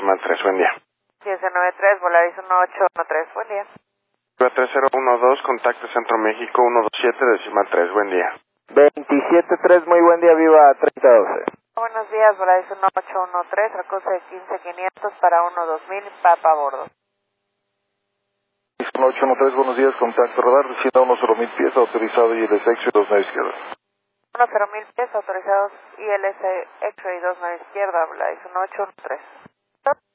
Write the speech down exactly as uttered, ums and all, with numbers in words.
decimal tres, buen día. siete nueve tres, Volaris uno ocho uno tres, buen día. Viva tres cero uno dos, contacto Centro México uno dos siete, decimal tres, buen día. veintisiete tres, muy buen día, Viva treinta doce. Buenos días, Volaris uno ocho uno tres, recurso de quince quinientos para uno dos mil, Papa a bordo. uno ocho uno tres, buenos días, contacto radar, descienda uno cero mil pies, autorizado y el sexo y dos nueve izquierda. uno cero mil pies autorizados I L S X-Ray dos nueve izquierda, Volaris uno ocho uno tres.